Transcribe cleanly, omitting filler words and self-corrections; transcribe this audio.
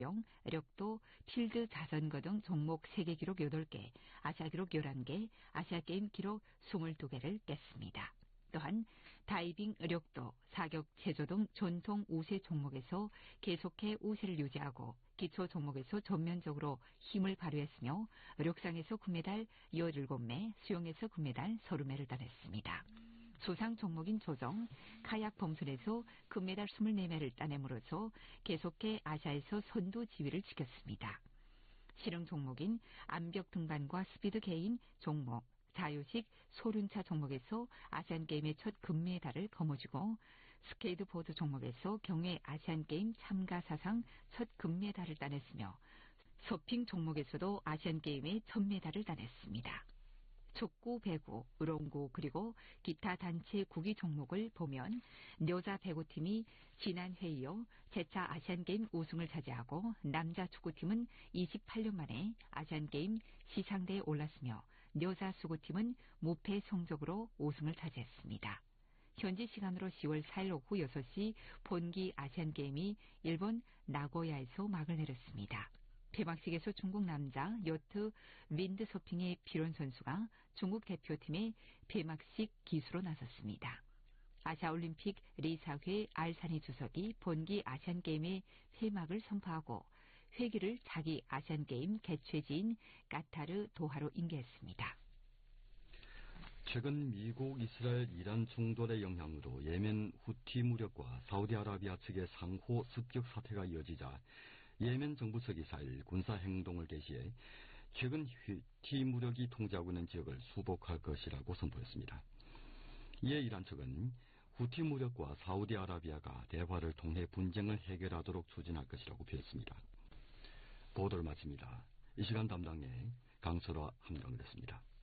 력도, 필드 자전거 등 종목 세계 기록 8개, 아시아 기록 11개, 아시아게임 기록 22개를 깼습니다. 또한 다이빙 의력도, 사격 체조 등 전통 우세 종목에서 계속해 우세를 유지하고 기초 종목에서 전면적으로 힘을 발휘했으며 의력상에서 금메달 17매, 수영에서 금메달 30매를 따냈습니다. 수상 종목인 조정, 카약 범선에서 금메달 24매를 따냄으로써 계속해 아시아에서 선두 지위를 지켰습니다. 실용 종목인 암벽 등반과 스피드 개인 종목, 자유식 소륜차 종목에서 아시안게임의 첫 금메달을 거머쥐고 스케이트보드 종목에서 경회 아시안게임 참가 사상 첫 금메달을 따냈으며 서핑 종목에서도 아시안게임의 첫 메달을 따냈습니다. 축구, 배구, 의롱구 그리고 기타 단체 구기 종목을 보면 여자 배구팀이 지난해에 이어 재차 아시안게임 우승을 차지하고 남자 축구팀은 28년 만에 아시안게임 시상대에 올랐으며 여자 수구팀은 무패 성적으로 우승을 차지했습니다. 현지 시간으로 10월 4일 오후 6시 본기 아시안게임이 일본 나고야에서 막을 내렸습니다. 개막식에서 중국 남자 요트 윈드서핑의 비론 선수가 중국 대표팀의 개막식 기수로 나섰습니다. 아시아올림픽 리사회 알산이 주석이 본기 아시안게임의 폐막을 선포하고 회기를 자기 아시안게임 개최지인 까타르 도하로 인계했습니다. 최근 미국, 이스라엘, 이란 충돌의 영향으로 예멘 후티 무력과 사우디아라비아 측의 상호 습격 사태가 이어지자 예멘 정부 측이 4일 군사행동을 개시해 최근 후티 무력이 통제하고 있는 지역을 수복할 것이라고 선포했습니다. 이에 이란 측은 후티 무력과 사우디아라비아가 대화를 통해 분쟁을 해결하도록 추진할 것이라고 밝혔습니다. 보도를 마칩니다. 이 시간 담당에 강철화 함장을 했습니다.